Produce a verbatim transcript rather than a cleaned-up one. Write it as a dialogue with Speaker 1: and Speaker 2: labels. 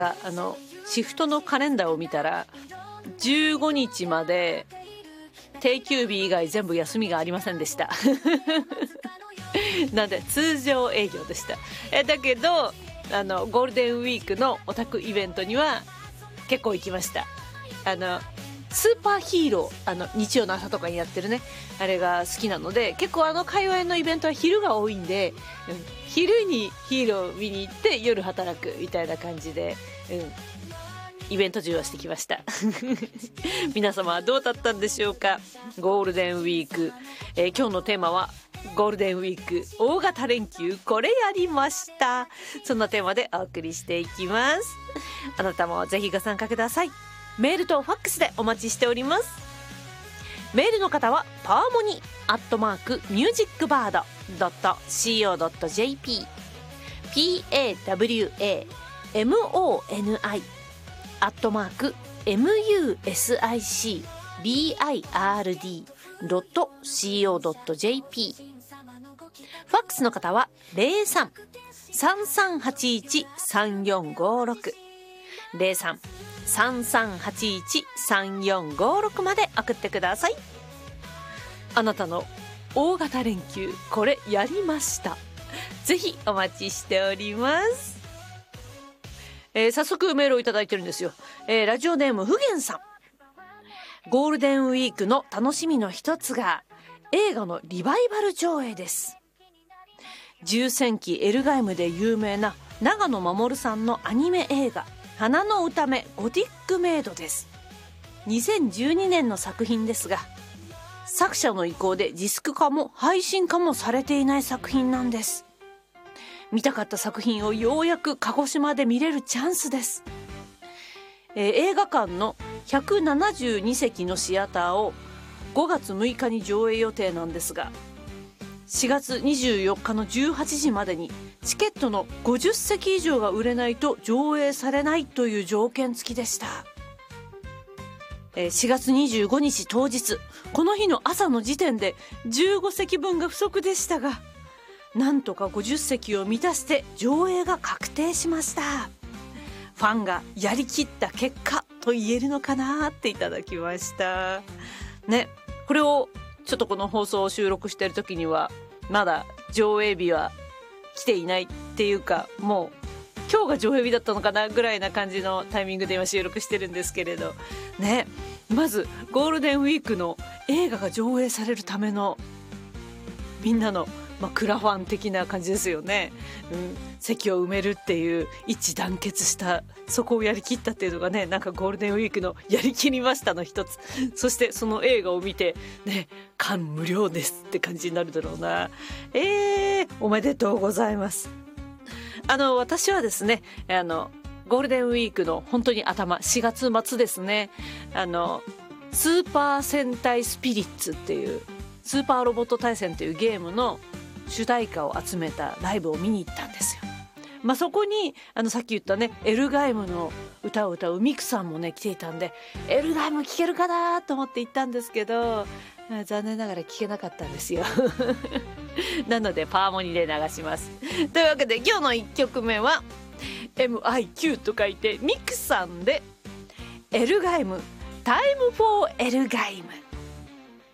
Speaker 1: あのシフトのカレンダーを見たらじゅうごにちまで定休日以外全部休みがありませんでしたなんで通常営業でした。えだけどあのゴールデンウィークのオタクイベントには結構行きました。あのスーパーヒーロー、あの日曜の朝とかにやってるね、あれが好きなので、結構あの界隈のイベントは昼が多いんで、うん、昼にヒーロー見に行って夜働くみたいな感じで、うん、イベント中はしてきました皆様はどうだったんでしょうか。ゴールデンウィーク、えー、今日のテーマはゴールデンウィーク大型連休これやりました。そんなテーマでお送りしていきます。あなたもぜひご参加ください。メールとファックスでお待ちしております。メールの方はパーモニアットマークミュージックバードドット シーオー ドット ジェーピー ピー エー ダブリュー エー エム オー エヌ アイ アットマーク エム ユー エス アイ シー ビー アイ アール ディー ドット シーオー ドット ジェーピー。 ファックスの方はゼロさん さんさんはちいち さんよんごろく ゼロさん さんさんはちいち さんよんごろくまで送ってください。あなたの大型連休これやりました。ぜひお待ちしております。えー、早速メールをいただいてるんですよ。えー、ラジオネームふげんさん。ゴールデンウィークの楽しみの一つが映画のリバイバル上映です。重戦記エルガイムで有名な長野守さんのアニメ映画花の歌目ゴティックメイドです。にせんじゅうにねんの作品ですが、作者の意向でディスク化も配信化もされていない作品なんです。見たかった作品をようやく鹿児島で見れるチャンスです。えー、映画館のひゃくななじゅうにせきのシアターをごがつむいかに上映予定なんですが、しがつにじゅうよっかのじゅうはちじまでにチケットのごじゅっせき以上が売れないと上映されないという条件付きでした。しがつにじゅうごにち当日、この日の朝の時点でじゅうごせきぶんが不足でしたが、なんとかごじゅっせきを満たして上映が確定しました。ファンがやりきった結果と言えるのかなっていただきましたね。これをちょっとこの放送を収録している時にはまだ上映日は来ていないっていうか、もう今日が上映日だったのかなぐらいな感じのタイミングで今収録してるんですけれどね。まずゴールデンウィークの映画が上映されるためのみんなの、まあ、クラファン的な感じですよね、うん、席を埋めるっていう一致団結した、そこをやりきったっていうのがね、なんかゴールデンウィークのやりきりましたの一つ。そしてその映画を見てね、感無量ですって感じになるだろうな。えー、おめでとうございます。あの私はですね、あのゴールデンウィークの本当に頭しがつまつですね、あのスーパー戦隊スピリッツっていうスーパーロボット対戦というゲームの主題歌を集めたライブを見に行ったんですよ。まあ、そこにあのさっき言ったねエルガイムの歌を歌うミクさんもね来ていたんで、エルガイム聴けるかなと思って行ったんですけど、残念ながら聴けなかったんですよなのでパーモニで流します。というわけで今日のいっきょくめは エムアイキュー と書いてミクさんでエルガイムタイムフォーエルガイム。